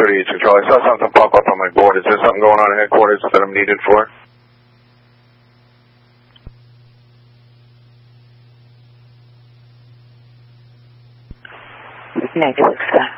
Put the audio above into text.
38 Control. I saw something pop up on my board. Is there something going on at headquarters that I'm needed for? Negative, sir.